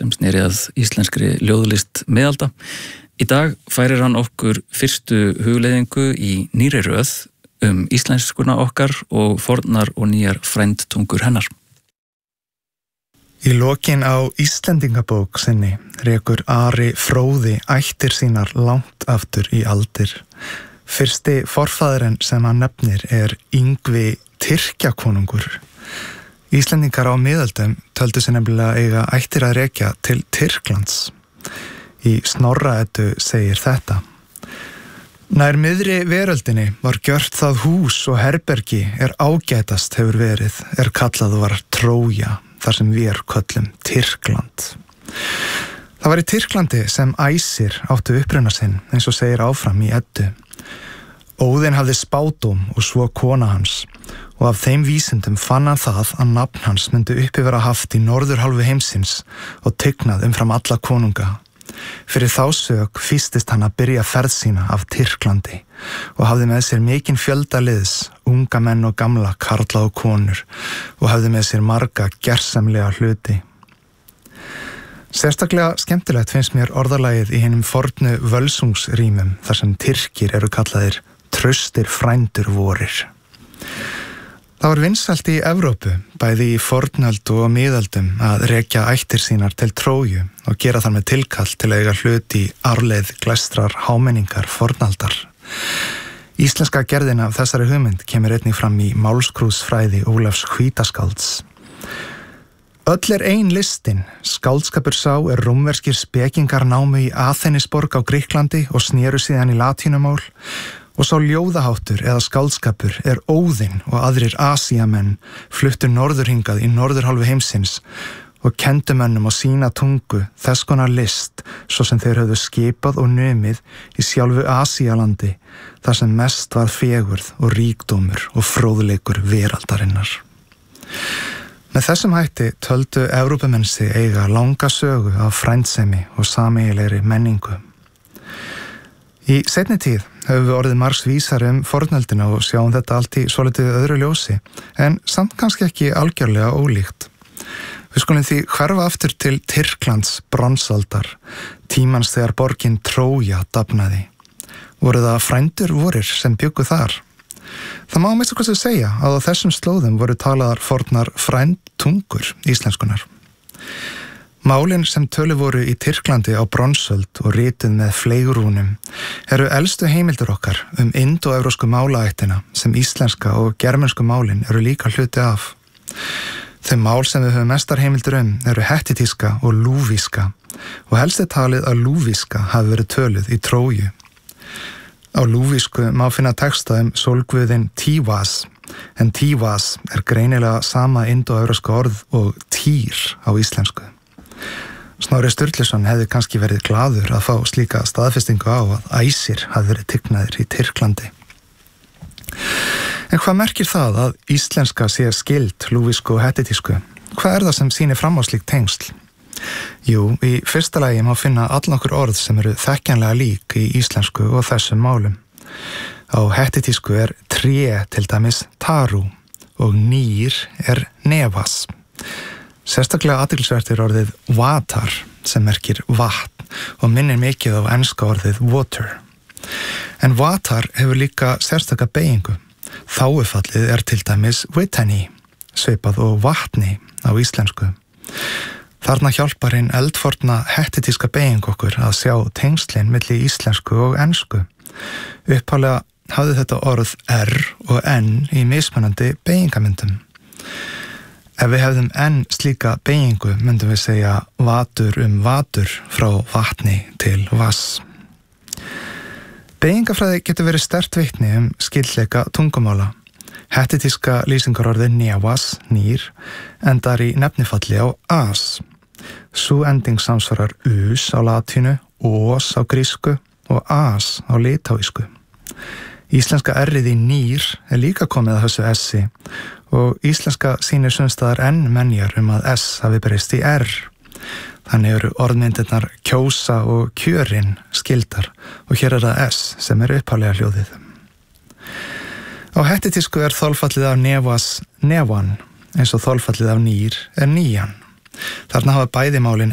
sem sneri að íslenskri ljóðlist miðalda. Í dag færir hann okkur fyrstu hugleiðingu í nýrri röð íslenskuna okkar og fornar og nýjar frændtungur hennar. Í lokin á Íslendingabók sinni rekur Ari fróði ættir sínar langt aftur í aldir. Fyrsti forfaðurinn sem hann nefnir Yngvi Tyrkjakonungur. Íslendingar á miðöldum töldu sig nefnilega eiga ættir að rekja til Tyrklands. Í Snorra-Eddu segir þetta: Nær miðri veröldinni var gjört það hús og herbergi ágætast hefur verið, kallað var Trója, þar sem við köllum Tyrkland. Það var í Tyrklandi sem Æsir áttu uppruna sinn, eins og segir áfram í Eddu. Óðinn hafði spádóm og svo kona hans, og af þeim vísindum fann hann það að nafn hans myndi uppi vera haft í norðurhálfu heimsins og tignað umfram alla konunga. Fyrir þá sök fýstist hann að byrja ferð sína af Tyrklandi og hafði með sér mikinn fjölda liðs, unga menn og gamla, karla og konur, og hafði með sér marga gersamlega hluti. Sérstaklega skemmtilegt finnst mér orðalagið í hinum fornu Völsungsrímum þar sem Tyrkir kallaðir traustir frændur vorir. Það var vinsælt í Evrópu, bæði í fornöldu og miðöldum, að rekja ættir sínar til Tróju og gera þar með tilkall til að eiga hlut í arfleið glæstrar hámenningar fornaldar. Íslenska gerðin af þessari hugmynd kemur einnig fram í Málskrúðsfræði Ólafs Hvítaskálds. Öll ein listin, skáldskapur sá rómverskir spekingar námu í Aþenisborg á Grikklandi og snéru síðan í latínumál, og sá ljóðaháttur eða skáldskapur Óðinn og aðrir Asíamenn fluttu norðurhingað í norðurhálfu heimsins og kendu mönnum á sína tungu þess konar list svo sem þeir höfðu skipað og numið í sjálfu Asíalandi þar sem mest var fegurð og ríkdómur og fróðleikur veraldarinnar. Með þessum hætti töldu Evrópumenn sig eiga langa sögu af frændsemi og sameiginlegri menningu. Í seinni tíð höfum við orðið margs vísari fornöldina og sjáum þetta allt í svolítið öðru ljósi, en samt kannski ekki algjörlega ólíkt. Við skulum því hverfa aftur til Tyrklands bronsaldar, tímans þegar borgin Trója dafnaði. Voru það frændur vorir sem bjuggu þar? Það má minnst hvað segja að á þessum slóðum voru talaðar fornar frændtungur íslenskunar. Málin sem tölu voru í Tyrklandi á bronsöld og rituð með fleygurúnum elstu heimildir okkar indóevrósku málaættina sem íslenska og germönsku málin líka hluti af. Þau mál sem við höfum mestar heimildir hettitíska og lúvíska og helst talið að lúvíska hafi verið töluð í Tróju. Á lúvísku má finna texta sólguðinn Tíwas, en Tíwas greinilega sama indóevróska orð og Týr á íslensku. Snorri Sturluson hefði kannski verið glaður að fá slíka staðfestingu á að Æsir hafi verið tignaðir í Tyrklandi. En hvað merkir það að íslenska sé skyld lúvísku og hettitísku? Hvað það sem sýnir fram á slík tengsl? Jú, í fyrsta lagi má finna allnokkur orð sem þekkjanlega lík í íslensku og þessum málum. Á hettitísku tré til dæmis taru og nýr nevas. Sérstaklega athyglisvert orðið water sem merkir vatn og minnir mikið á enska orðið water. En water hefur líka sérstaka beygingu. Þágufallið til dæmis witany, svipað og vatni á íslensku. Þarna hjálpar hinn eldforna hettitíska beyging okkur að sjá tengslin milli íslensku og ensku. Upphaflega hafði þetta orð og n í mismunandi beygingamyndum. Ef við hefðum enn slíka beygingu myndum við segja vatur vatur frá vatni til vass. Beygingafræði getur verið sterkt vitni skyldleika tungumála. Hettitíska lýsingarorðið nevas, nýr, endar í nefnifalli á as. Sú ending samsvarar us á latínu, os á grísku og as á litáísku. Íslenska r-ið í nýr líka komið að þessu s-i og íslenska sýnir sumstaðar enn menjar að s hafi breyst í r. Þannig orðmyndirnar kjósa og kjörin skildar og hér það s sem upphaflega hljóðið. Á hettitísku þolfallið af nevas nevan eins og þolfallið af nýr nýjan. Þarna hafa bæði málin